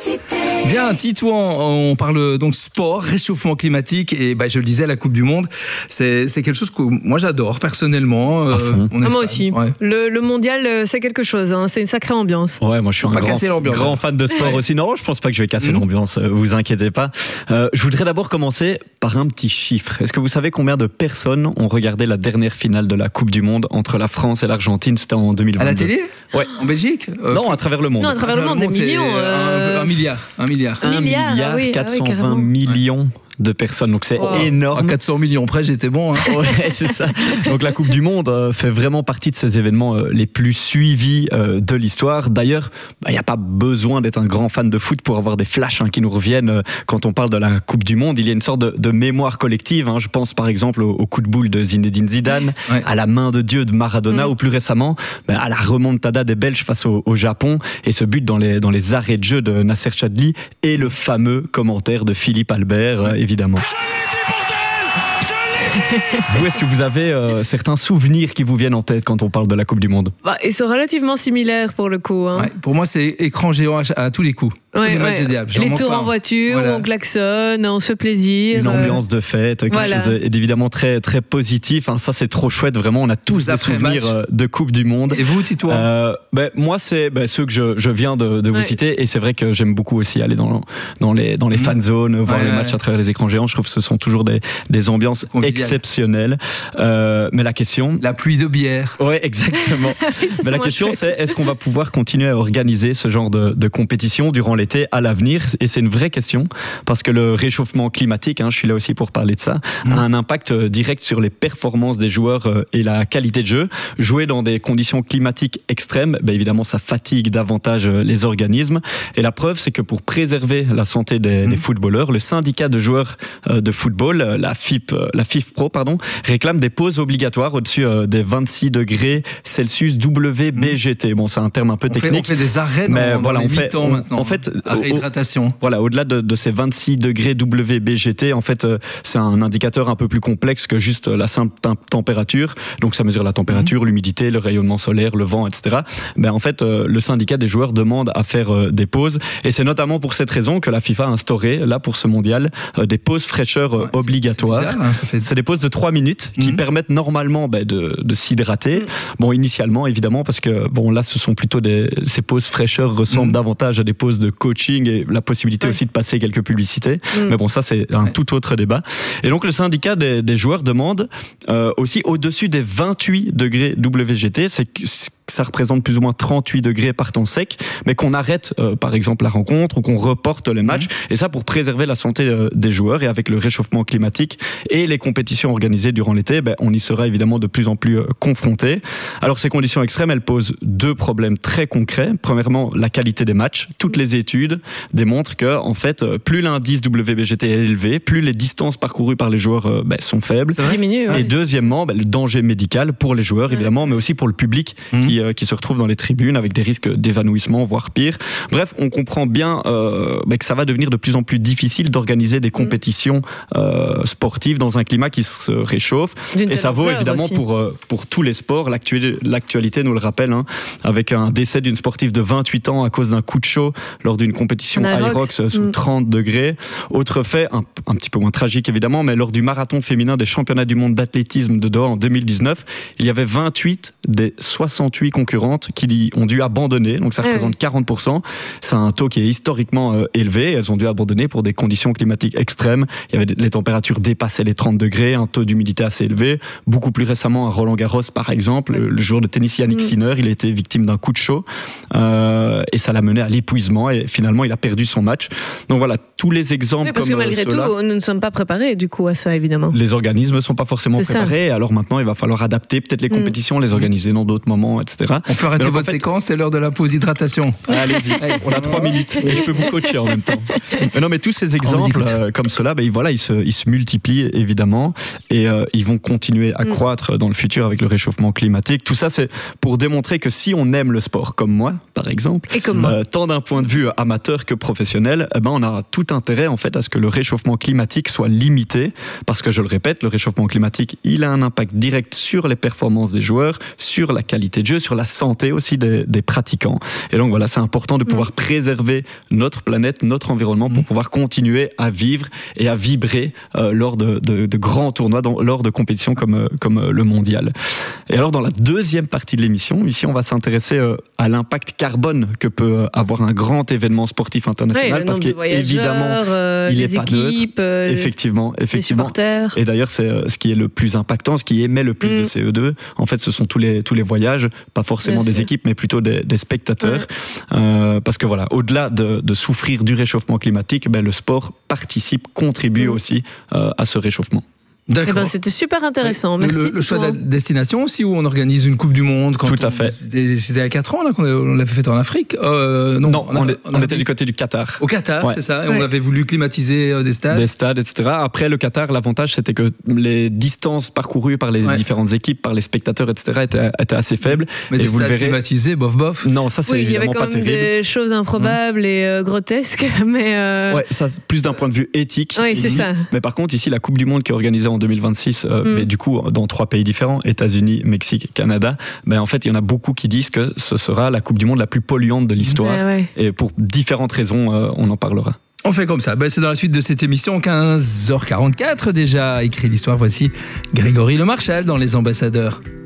Bien, Titouan, on parle donc sport, réchauffement climatique et je le disais, la Coupe du Monde, c'est quelque chose que moi j'adore personnellement. Moi aussi. Ouais. Le mondial, c'est quelque chose, hein. C'est une sacrée ambiance. Ouais, moi je suis un grand fan de sport aussi. Non, je pense pas que je vais casser l'ambiance, vous inquiétez pas. Je voudrais d'abord commencer par un petit chiffre. Est-ce que vous savez combien de personnes ont regardé la dernière finale de la Coupe du Monde entre la France et l'Argentine? C'était en 2022. À la télé? Ouais. En Belgique? Non, à travers le monde. Non, à travers le monde, des millions. 1 milliard. 1 milliard 420 millions de personnes, donc c'est énorme. À 400 millions près, j'étais bon. Hein. Ouais, c'est ça. Donc la Coupe du Monde fait vraiment partie de ces événements les plus suivis de l'histoire. D'ailleurs, il n'y a pas besoin d'être un grand fan de foot pour avoir des flashs qui nous reviennent quand on parle de la Coupe du Monde. Il y a une sorte de mémoire collective. Je pense par exemple au coup de boule de Zinedine Zidane, à la main de Dieu de Maradona, ou plus récemment à la remontada des Belges face au Japon, et ce but dans les arrêts de jeu de Nasser Chadli, et le fameux commentaire de Philippe Albert, évidemment. Vous, est-ce que vous avez certains souvenirs qui vous viennent en tête quand on parle de la Coupe du Monde? Ils sont relativement similaires pour le coup. Hein. Ouais, pour moi, c'est écran géant à tous les coups. Les tours en voiture, on klaxonne, on se fait plaisir. Une ambiance de fête, quelque chose d'évidemment très, très positif. Ça, c'est trop chouette. Vraiment, on a tous des souvenirs de Coupe du Monde. Et vous, Titouan? Moi, c'est ceux que je viens de vous citer. Et c'est vrai que j'aime beaucoup aussi aller dans les fan zones, voir les matchs à travers les écrans géants. Je trouve que ce sont toujours des ambiances exceptionnelles. Mais la question... La pluie de bière. Oui, exactement. Mais la question, c'est est-ce qu'on va pouvoir continuer à organiser ce genre de compétition durant l'été à l'avenir? Et c'est une vraie question, parce que le réchauffement climatique, je suis là aussi pour parler de ça, a un impact direct sur les performances des joueurs et la qualité de jeu. Jouer dans des conditions climatiques extrêmes, évidemment, ça fatigue davantage les organismes. Et la preuve, c'est que pour préserver la santé des footballeurs, le syndicat de joueurs de football, la FIFPro, réclame des pauses obligatoires au-dessus des 26 degrés Celsius WBGT. Bon, c'est un terme un peu technique. On fait des arrêts dans les mi-temps maintenant. En fait, réhydratation. Au-delà de ces 26 degrés WBGT, c'est un indicateur un peu plus complexe que juste la simple température. Donc, ça mesure la température, l'humidité, le rayonnement solaire, le vent, etc. Le syndicat des joueurs demande à faire des pauses. Et c'est notamment pour cette raison que la FIFA a instauré, là, pour ce mondial, des pauses fraîcheur obligatoires. C'est bizarre, c'est des pauses de 3 minutes qui permettent normalement de s'hydrater. Bon, initialement, évidemment, parce que là, ce sont plutôt ces pauses fraîcheur ressemblent davantage à des pauses de coaching et la possibilité aussi de passer quelques publicités. Mais bon, ça, c'est un tout autre débat. Et donc, le syndicat des joueurs demande aussi au-dessus des 28 degrés WGT, ça représente plus ou moins 38 degrés par temps sec, mais qu'on arrête par exemple la rencontre ou qu'on reporte les matchs, et ça pour préserver la santé des joueurs. Et avec le réchauffement climatique et les compétitions organisées durant l'été, on y sera évidemment de plus en plus confrontés. Alors ces conditions extrêmes, elles posent 2 problèmes très concrets. Premièrement, la qualité des matchs. Toutes les études démontrent que en fait, plus l'indice WBGT est élevé, plus les distances parcourues par les joueurs sont faibles. Ça diminue, et deuxièmement, le danger médical pour les joueurs évidemment, mais aussi pour le public qui se retrouve dans les tribunes avec des risques d'évanouissement, voire pire. Bref, on comprend bien que ça va devenir de plus en plus difficile d'organiser des compétitions sportives dans un climat qui se réchauffe. Et ça vaut évidemment pour tous les sports. L'actualité nous le rappelle, avec un décès d'une sportive de 28 ans à cause d'un coup de chaud lors d'une compétition Aerox sous 30 degrés. Autre fait, un petit peu moins tragique évidemment, mais lors du marathon féminin des championnats du monde d'athlétisme de Doha en 2019, il y avait 28 des 68 concurrentes qui ont dû abandonner, donc ça représente 40%. C'est un taux qui est historiquement élevé. Elles ont dû abandonner pour des conditions climatiques extrêmes. Il y avait les températures dépassaient les 30 degrés, un taux d'humidité assez élevé. Beaucoup plus récemment, à Roland-Garros par exemple, le joueur de tennis Yannick Sinner, il a été victime d'un coup de chaud et ça l'a mené à l'épuisement et finalement il a perdu son match. Donc voilà, tous les exemples parce que malgré tout, nous ne sommes pas préparés du coup à ça évidemment. Les organismes ne sont pas forcément préparés, alors maintenant il va falloir adapter peut-être les compétitions, les organiser dans d'autres moments, etc. On peut arrêter votre séquence, c'est l'heure de la pause d'hydratation. Allez-y, on a 3 minutes et je peux vous coacher en même temps. Mais tous ces exemples comme cela, ils se multiplient évidemment et ils vont continuer à croître dans le futur avec le réchauffement climatique. Tout ça, c'est pour démontrer que si on aime le sport comme moi, par exemple, tant d'un point de vue amateur que professionnel, on a tout intérêt en fait à ce que le réchauffement climatique soit limité, parce que je le répète, le réchauffement climatique, il a un impact direct sur les performances des joueurs, sur la qualité de jeu, sur la santé aussi des pratiquants. Et donc voilà, c'est important de pouvoir préserver notre planète, notre environnement pour pouvoir continuer à vivre et à vibrer lors de grands tournois, lors de compétitions comme le mondial. Et alors dans la deuxième partie de l'émission, ici on va s'intéresser à l'impact carbone que peut avoir un grand événement sportif international, parce qu'évidemment il n'est pas neutre. Effectivement. Les supporters. Et d'ailleurs c'est ce qui est le plus impactant, ce qui émet le plus de CO2. En fait, ce sont tous les voyages, pas forcément des équipes, mais plutôt des spectateurs. Parce que voilà, au-delà de souffrir du réchauffement climatique, le sport contribue aussi à ce réchauffement. D'accord. C'était super intéressant. Merci. Le choix de la destination aussi, où on organise une Coupe du Monde. Tout à fait. C'était à 4 ans là, qu'on l'avait fait en Afrique. Non, on était du côté du Qatar. Au Qatar, c'est ça. Et on avait voulu climatiser des stades. Des stades, etc. Après, le Qatar, l'avantage, c'était que les distances parcourues par les différentes équipes, par les spectateurs, etc., étaient assez faibles. Mais des stades climatisés, bof. Non, ça, c'est évidemment pas terrible. Il y avait quand même des choses improbables et grotesques, mais... Ouais, ça, plus d'un point de vue éthique. Oui, c'est ça. Mais par contre, ici, la Coupe du Monde qui est organisée en 2026, mais du coup dans 3 pays différents, États-Unis, Mexique, Canada, en fait il y en a beaucoup qui disent que ce sera la Coupe du Monde la plus polluante de l'histoire. Et pour différentes raisons, on en parlera. On fait comme ça. C'est dans la suite de cette émission, 15h44 déjà. Écrit l'histoire, voici Grégory Le Marchal dans Les Ambassadeurs.